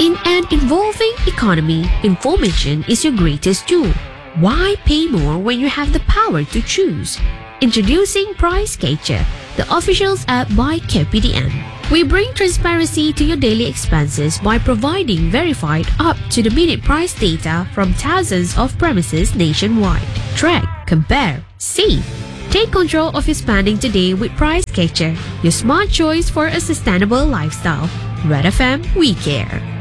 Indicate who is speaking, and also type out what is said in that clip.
Speaker 1: In an evolving economy, information is your greatest tool. Why pay more when you have the power to choose? Introducing Price Catcher, the official app by KPDM. We bring transparency to your daily expenses by providing verified up-to-the-minute price data from thousands of premises nationwide. Track, compare, save. Take control of your spending today with Price Catcher, your smart choice for a sustainable lifestyle. Red FM, we care.